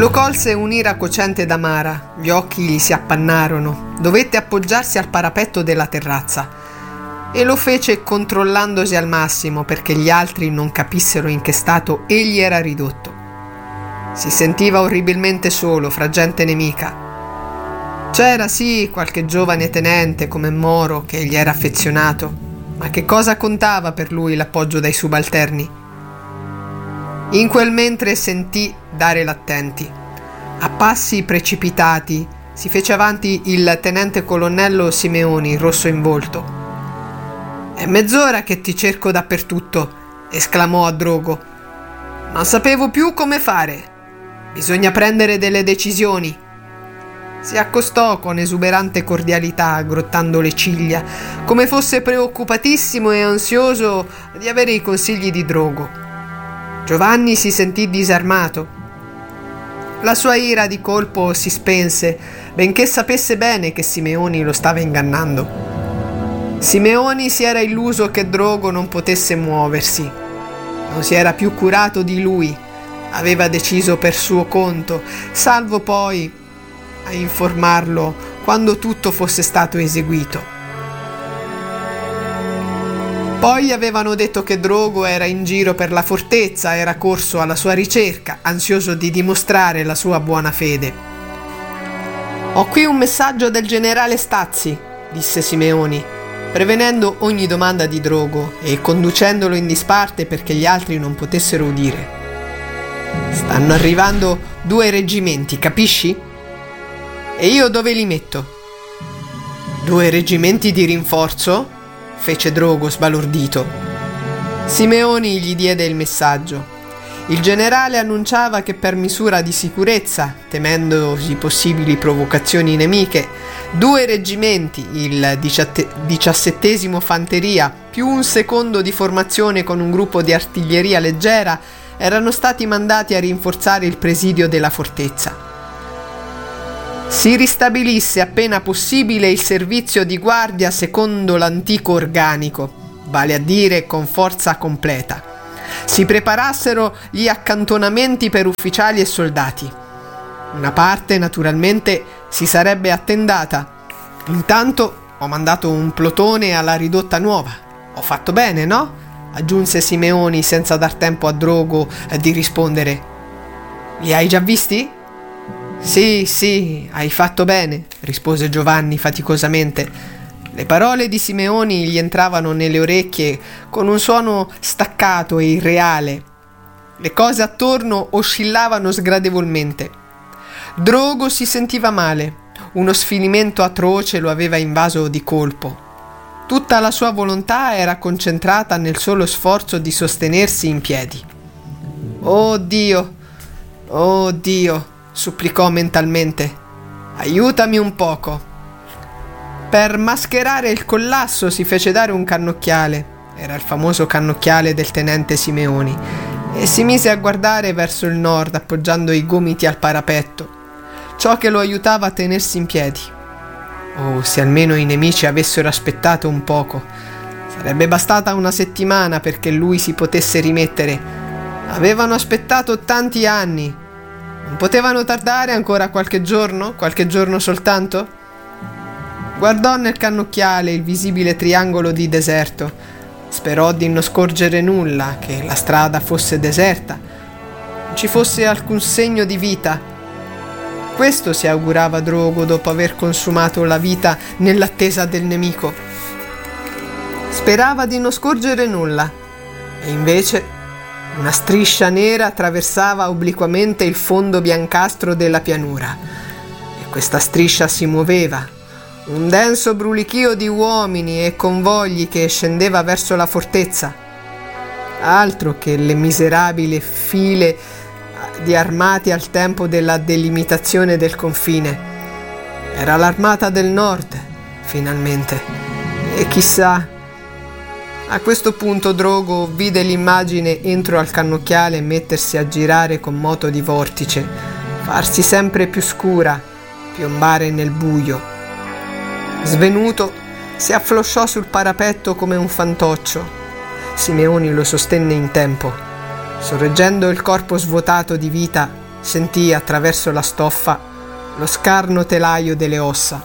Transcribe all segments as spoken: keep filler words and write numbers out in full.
Lo colse un'ira cocente ed amara, gli occhi gli si appannarono, dovette appoggiarsi al parapetto della terrazza e lo fece controllandosi al massimo perché gli altri non capissero in che stato egli era ridotto. Si sentiva orribilmente solo fra gente nemica. C'era sì qualche giovane tenente come Moro che gli era affezionato, ma che cosa contava per lui l'appoggio dai subalterni? In quel mentre sentì dare l'attenti. A passi precipitati si fece avanti il tenente colonnello Simeoni, rosso in volto. «È mezz'ora che ti cerco dappertutto», esclamò a Drogo. «Non sapevo più come fare. Bisogna prendere delle decisioni». Si accostò con esuberante cordialità, aggrottando le ciglia, come fosse preoccupatissimo e ansioso di avere i consigli di Drogo. Giovanni si sentì disarmato. La sua ira di colpo si spense, benché sapesse bene che Simeoni lo stava ingannando. Simeoni si era illuso che Drogo non potesse muoversi. Non si era più curato di lui. Aveva deciso per suo conto, salvo poi a informarlo quando tutto fosse stato eseguito. Poi avevano detto che Drogo era in giro per la fortezza, era corso alla sua ricerca, ansioso di dimostrare la sua buona fede. «Ho qui un messaggio del generale Stazzi», disse Simeoni, prevenendo ogni domanda di Drogo e conducendolo in disparte perché gli altri non potessero udire. «Stanno arrivando due reggimenti, capisci? E io dove li metto?» «Due reggimenti di rinforzo?» fece Drogo sbalordito. Simeoni gli diede il messaggio. Il generale annunciava che per misura di sicurezza, temendosi possibili provocazioni nemiche, due reggimenti, il diciassettesimo Fanteria più un secondo di formazione con un gruppo di artiglieria leggera, erano stati mandati a rinforzare il presidio della fortezza. Si ristabilisse appena possibile il servizio di guardia secondo l'antico organico, vale a dire con forza completa. Si preparassero gli accantonamenti per ufficiali e soldati. Una parte, naturalmente, si sarebbe attendata. Intanto ho mandato un plotone alla ridotta nuova. Ho fatto bene, no? Aggiunse Simeoni senza dar tempo a Drogo di rispondere. Li hai già visti? Sì, sì, hai fatto bene, rispose Giovanni faticosamente. Le parole di Simeoni gli entravano nelle orecchie con un suono staccato e irreale. Le cose attorno oscillavano sgradevolmente. Drogo si sentiva male. Uno sfinimento atroce lo aveva invaso di colpo. Tutta la sua volontà era concentrata nel solo sforzo di sostenersi in piedi. «Oh Dio! Oh Dio!» supplicò mentalmente. «Aiutami un poco!» Per mascherare il collasso si fece dare un cannocchiale, era il famoso cannocchiale del tenente Simeoni, e si mise a guardare verso il nord appoggiando i gomiti al parapetto, ciò che lo aiutava a tenersi in piedi. Oh, se almeno i nemici avessero aspettato un poco, sarebbe bastata una settimana perché lui si potesse rimettere. Avevano aspettato tanti anni, non potevano tardare ancora qualche giorno, qualche giorno soltanto? Guardò nel cannocchiale il visibile triangolo di deserto. Sperò di non scorgere nulla, che la strada fosse deserta, non ci fosse alcun segno di vita. Questo si augurava Drogo dopo aver consumato la vita nell'attesa del nemico. Sperava di non scorgere nulla, e invece una striscia nera attraversava obliquamente il fondo biancastro della pianura, e questa striscia si muoveva. Un denso brulichio di uomini e convogli che scendeva verso la fortezza. Altro che le miserabili file di armati al tempo della delimitazione del confine. Era l'armata del nord, finalmente. E chissà... A questo punto Drogo vide l'immagine entro al cannocchiale mettersi a girare con moto di vortice, farsi sempre più scura, piombare nel buio. Svenuto, si afflosciò sul parapetto come un fantoccio. Simeoni lo sostenne in tempo. Sorreggendo il corpo svuotato di vita, sentì attraverso la stoffa lo scarno telaio delle ossa.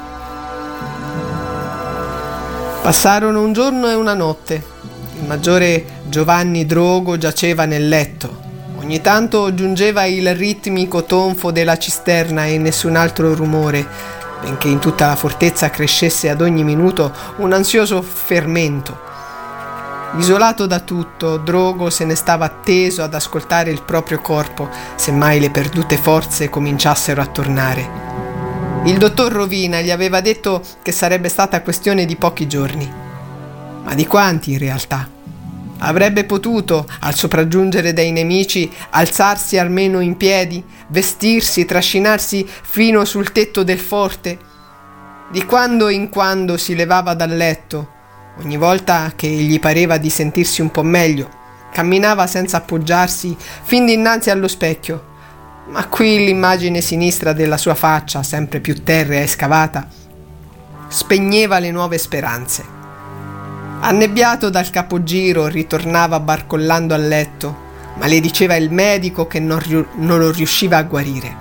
Passarono un giorno e una notte. Il maggiore Giovanni Drogo giaceva nel letto. Ogni tanto giungeva il ritmico tonfo della cisterna e nessun altro rumore, benché in tutta la fortezza crescesse ad ogni minuto un ansioso fermento. Isolato da tutto, Drogo se ne stava atteso ad ascoltare il proprio corpo, semmai le perdute forze cominciassero a tornare. Il dottor Rovina gli aveva detto che sarebbe stata questione di pochi giorni. Ma di quanti in realtà? Avrebbe potuto, al sopraggiungere dei nemici, alzarsi almeno in piedi, vestirsi, trascinarsi fino sul tetto del forte? Di quando in quando si levava dal letto, ogni volta che gli pareva di sentirsi un po' meglio, camminava senza appoggiarsi fin dinanzi allo specchio, ma qui l'immagine sinistra della sua faccia, sempre più terrea e scavata, spegneva le nuove speranze. Annebbiato dal capogiro, ritornava barcollando a letto, ma le diceva il medico che non, riu- non lo riusciva a guarire.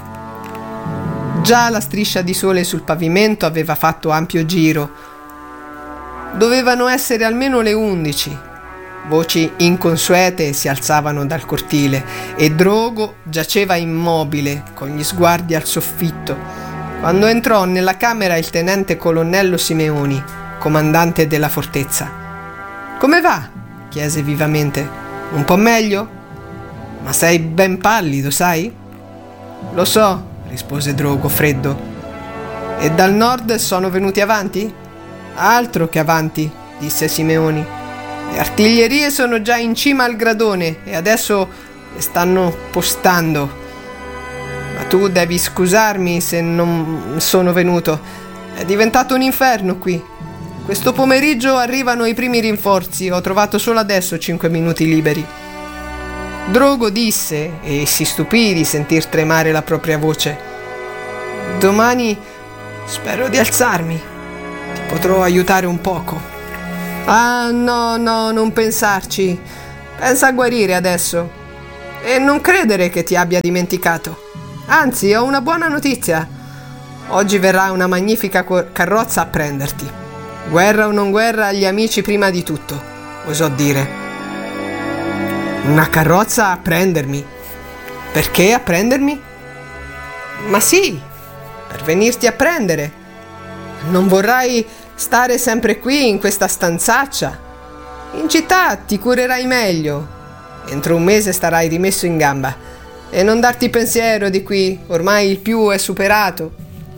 Già la striscia di sole sul pavimento aveva fatto ampio giro. Dovevano essere almeno le undici. Voci inconsuete si alzavano dal cortile e Drogo giaceva immobile, con gli sguardi al soffitto, quando entrò nella camera il tenente colonnello Simeoni, comandante della fortezza. «Come va?» chiese vivamente. «Un po' meglio? Ma sei ben pallido, sai?» «Lo so», rispose Drogo freddo. «E dal nord sono venuti avanti?» «Altro che avanti», disse Simeoni. «Le artiglierie sono già in cima al gradone e adesso le stanno postando. Ma tu devi scusarmi se non sono venuto. È diventato un inferno qui. Questo pomeriggio arrivano i primi rinforzi. Ho trovato solo adesso cinque minuti liberi». Drogo disse, e si stupì di sentir tremare la propria voce: «Domani spero di alzarmi. Ti potrò aiutare un poco». «Ah, no, no, non pensarci. Pensa a guarire adesso. E non credere che ti abbia dimenticato. Anzi, ho una buona notizia. Oggi verrà una magnifica carrozza a prenderti. Guerra o non guerra, agli amici prima di tutto», osò dire. «Una carrozza a prendermi? Perché a prendermi?» «Ma sì, per venirti a prendere. Non vorrai stare sempre qui in questa stanzaccia. In città ti curerai meglio. Entro un mese starai rimesso in gamba. E non darti pensiero di qui, ormai il più è superato».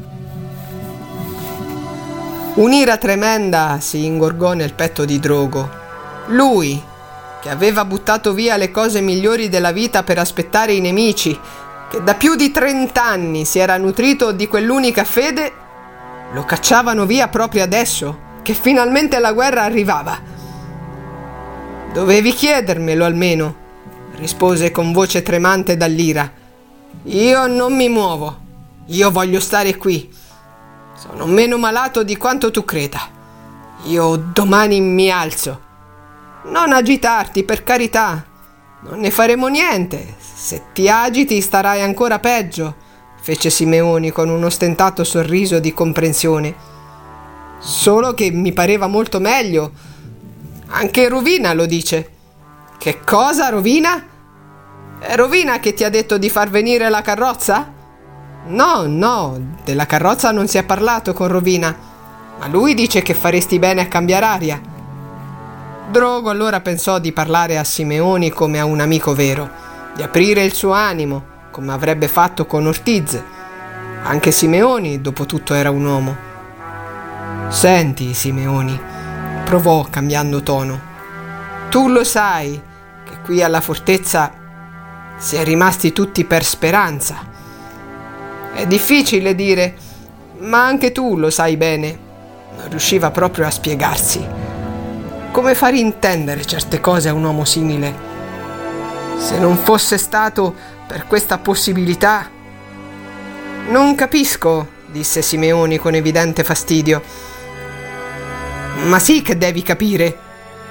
Un'ira tremenda si ingorgò nel petto di Drogo. Lui, che aveva buttato via le cose migliori della vita per aspettare i nemici, che da più di trent'anni si era nutrito di quell'unica fede, lo cacciavano via proprio adesso, che finalmente la guerra arrivava. «Dovevi chiedermelo almeno», rispose con voce tremante dall'ira. «Io non mi muovo. Io voglio stare qui. Sono meno malato di quanto tu creda. Io domani mi alzo». «Non agitarti, per carità. Non ne faremo niente. Se ti agiti starai ancora peggio», fece Simeoni con un ostentato sorriso di comprensione. «Solo che mi pareva molto meglio. Anche Rovina lo dice». «Che cosa, Rovina? È Rovina che ti ha detto di far venire la carrozza?» «No, no, della carrozza non si è parlato con Rovina, ma lui dice che faresti bene a cambiare aria». Drogo allora pensò di parlare a Simeoni come a un amico vero, di aprire il suo animo, come avrebbe fatto con Ortiz. Anche Simeoni, dopo tutto, era un uomo. «Senti, Simeoni», provò cambiando tono, «tu lo sai che qui alla fortezza si è rimasti tutti per speranza. È difficile dire, ma anche tu lo sai bene». Non riusciva proprio a spiegarsi. Come far intendere certe cose a un uomo simile? Se non fosse stato per questa possibilità... «Non capisco», disse Simeoni con evidente fastidio. «Ma sì che devi capire»,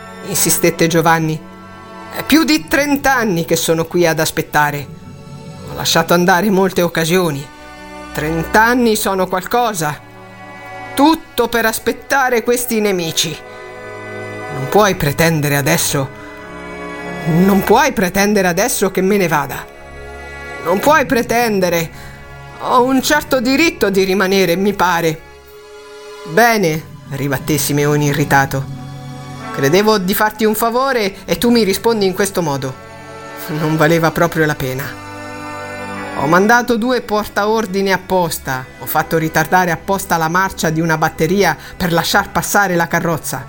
insistette Giovanni. «È più di trent'anni che sono qui ad aspettare. Ho lasciato andare molte occasioni. Trent'anni sono qualcosa. Tutto per aspettare questi nemici. Non puoi pretendere adesso. Non puoi pretendere adesso che me ne vada. Non puoi pretendere. Ho un certo diritto di rimanere, mi pare. Bene, ribatté Simeoni irritato. Credevo di farti un favore e tu mi rispondi in questo modo. Non valeva proprio la pena. Ho mandato due portaordini apposta. Ho fatto ritardare apposta la marcia di una batteria per lasciar passare la carrozza.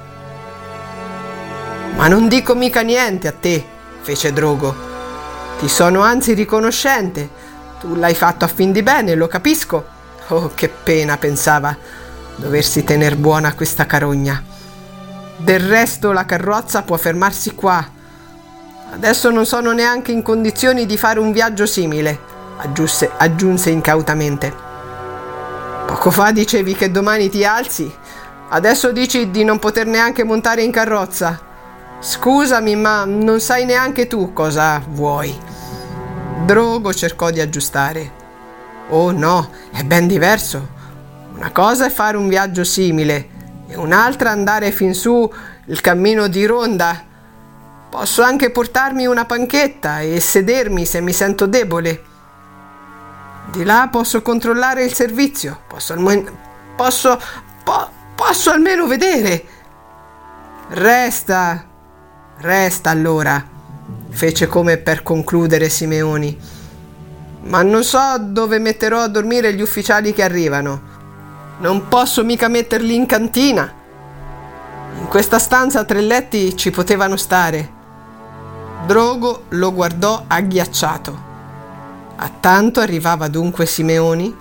Ma non dico mica niente a te, fece Drogo. Ti sono anzi riconoscente. Tu l'hai fatto a fin di bene, lo capisco. Oh, che pena, pensava, doversi tener buona questa carogna. Del resto la carrozza può fermarsi qua. Adesso non sono neanche in condizioni di fare un viaggio simile, aggiunse, aggiunse incautamente. Poco fa dicevi che domani ti alzi, adesso dici di non poter neanche montare in carrozza. Scusami, ma non sai neanche tu cosa vuoi. Drogo cercò di aggiustare. Oh no, è ben diverso. Una cosa è fare un viaggio simile e un'altra andare fin su il cammino di ronda. Posso anche portarmi una panchetta e sedermi se mi sento debole. Di là posso controllare il servizio. Posso almeno, posso, po, posso almeno vedere. Resta, resta allora, fece come per concludere Simeoni. Ma non so dove metterò a dormire gli ufficiali che arrivano. Non posso mica metterli in cantina. In questa stanza tre letti ci potevano stare. Drogo lo guardò agghiacciato. A tanto arrivava dunque Simeoni?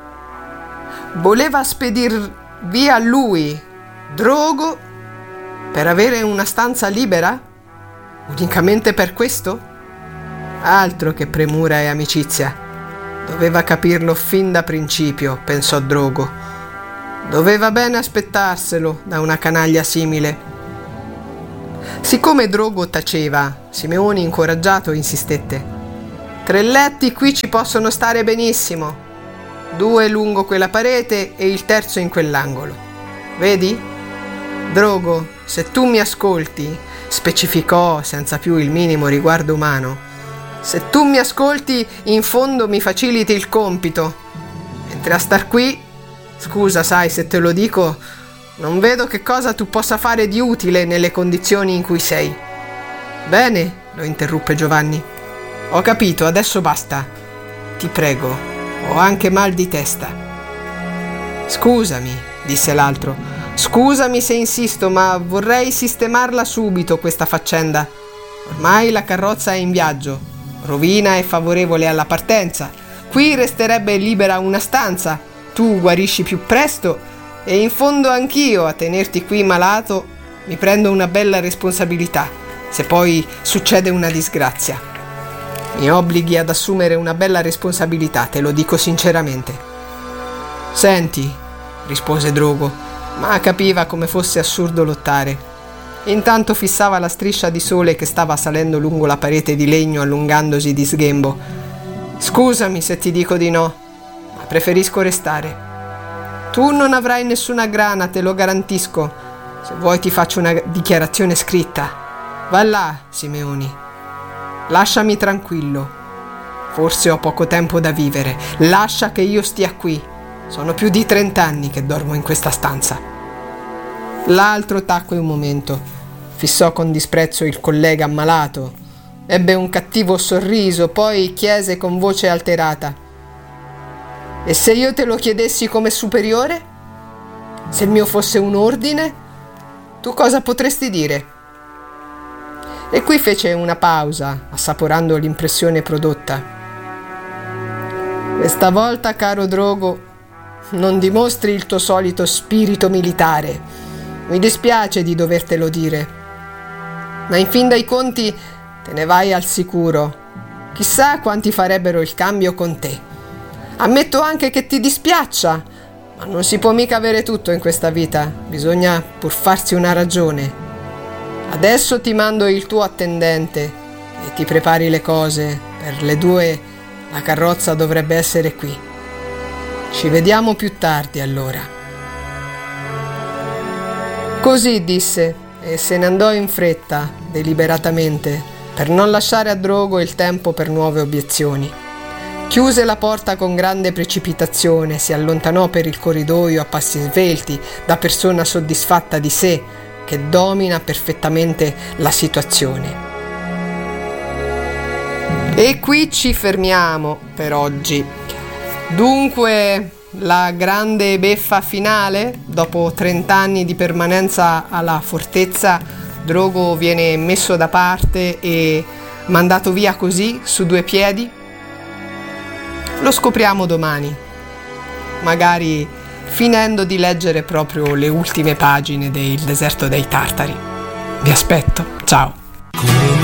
Voleva spedir via lui, Drogo, per avere una stanza libera? Unicamente per questo? Altro che premura e amicizia. Doveva capirlo fin da principio, pensò Drogo. Doveva bene aspettarselo da una canaglia simile. Siccome Drogo taceva, Simeoni, incoraggiato, insistette. Tre letti qui ci possono stare benissimo. Due lungo quella parete e il terzo in quell'angolo. Vedi? Drogo, se tu mi ascolti, specificò senza più il minimo riguardo umano, se tu mi ascolti, in fondo mi faciliti il compito. Mentre a star qui, scusa, sai, se te lo dico, non vedo che cosa tu possa fare di utile nelle condizioni in cui sei. Bene, lo interruppe Giovanni. Ho capito, adesso basta. Ti prego, ho anche mal di testa. Scusami, disse l'altro. Scusami se insisto, ma vorrei sistemarla subito questa faccenda. Ormai la carrozza è in viaggio. Rovina è favorevole alla partenza. Qui resterebbe libera una stanza. Tu guarisci più presto e in fondo anch'io a tenerti qui malato mi prendo una bella responsabilità, se poi succede una disgrazia. Mi obblighi ad assumere una bella responsabilità, te lo dico sinceramente. Senti, rispose Drogo, ma capiva come fosse assurdo lottare. Intanto fissava la striscia di sole che stava salendo lungo la parete di legno allungandosi di sghembo. Scusami se ti dico di no, ma preferisco restare. Tu non avrai nessuna grana, te lo garantisco. Se vuoi ti faccio una dichiarazione scritta. Va là, Simeoni. Lasciami tranquillo. Forse ho poco tempo da vivere. Lascia che io stia qui. Sono più di trent'anni che dormo in questa stanza. L'altro tacque un momento. Fissò con disprezzo il collega ammalato. Ebbe un cattivo sorriso, poi chiese con voce alterata. E se io te lo chiedessi come superiore? Se il mio fosse un ordine? Tu cosa potresti dire? E qui fece una pausa, assaporando l'impressione prodotta. Questa volta, caro Drogo, non dimostri il tuo solito spirito militare. Mi dispiace di dovertelo dire, ma in fin dei conti te ne vai al sicuro. Chissà quanti farebbero il cambio con te. Ammetto anche che ti dispiaccia, ma non si può mica avere tutto in questa vita, bisogna pur farsi una ragione. Adesso ti mando il tuo attendente e ti prepari le cose per le due La carrozza dovrebbe essere qui. Ci vediamo più tardi allora. Così disse e se ne andò in fretta, deliberatamente, per non lasciare a Drogo il tempo per nuove obiezioni. Chiuse la porta con grande precipitazione, si allontanò per il corridoio a passi svelti, da persona soddisfatta di sé, che domina perfettamente la situazione. E qui ci fermiamo per oggi. Dunque, la grande beffa finale, dopo trent'anni di permanenza alla fortezza, Drogo viene messo da parte e mandato via così, su due piedi? Lo scopriamo domani, magari finendo di leggere proprio le ultime pagine del Deserto dei Tartari. Vi aspetto, ciao!